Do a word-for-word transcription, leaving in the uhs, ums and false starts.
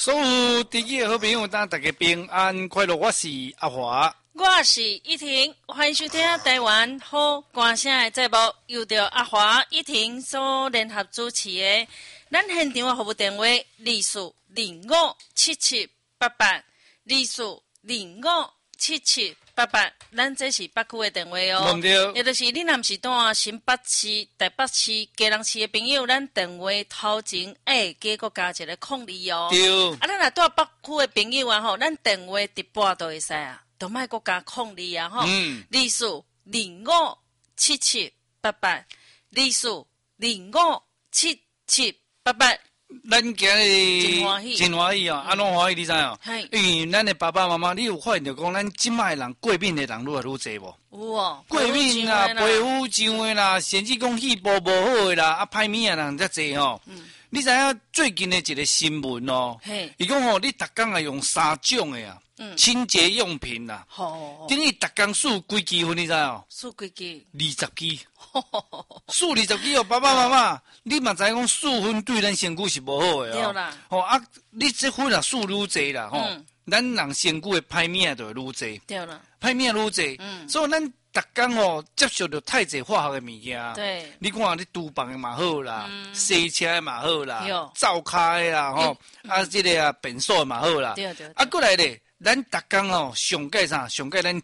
所有地区的好朋友，大家平安快乐。我是阿华， 我是依婷，欢迎收听台湾好歌声的节目，由着阿华、依婷所联合主持的。咱现场的服务电话：二四零五七七八八，二四零五七七八八。咱这是北区的电话哦， 对， 也就是你若是住新北市、台北市、基隆市的朋友，咱电话头前哎，加个加一个空二哦。 对， 啊，咱若住北区的朋友啊吼，咱电话直拨都会使啊，都莫个加空二啊吼。 嗯， 二四零五七七八八，二四零五七七八八。 咱今日真欢喜真欢喜哦！安怎欢喜你知哦？因为咱的爸爸妈妈，你有发现到讲，咱即卖人过敏的人愈来愈济无？ 有哦， 过敏啦、皮肤上的啦，甚至讲气部无好的啦，啊，歹面的人则济吼。嗯、你知影最近的一个新闻哦？伊讲吼，你逐工啊用三种的啊，嗯、清洁用品啦， 哦， 等于逐工数几支分，你知哦？ 数几支？ 二十支。数二十支哦，爸爸妈妈，你嘛知影讲数分对咱身躯是无好的哦。 对啦。 吼啊，你这分啊数愈济啦吼，嗯、咱人身躯的歹面就会愈济。 对啦。歹面愈济，嗯，所以咱逐工哦接受到太济化学的物件。 对。 你看你厨房的嘛好啦，嗯、洗车的嘛好啦，灶骹的啦吼，嗯、啊，这个啊便所的嘛好啦。 对对。 啊，过来咧。咱逐工哦，上届啥？上届咱